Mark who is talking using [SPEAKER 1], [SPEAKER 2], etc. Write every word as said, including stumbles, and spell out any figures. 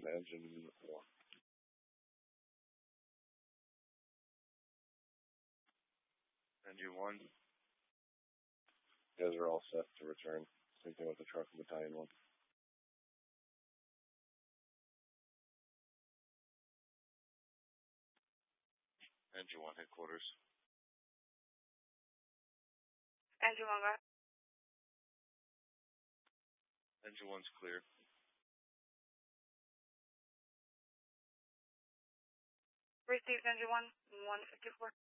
[SPEAKER 1] Engine one.
[SPEAKER 2] Engine one.
[SPEAKER 1] You guys are all set to return. Same thing with the truck and battalion one.
[SPEAKER 2] Engine one, headquarters.
[SPEAKER 3] Engine one, go.
[SPEAKER 2] Engine one's clear.
[SPEAKER 3] Received engine one, one fifty-four.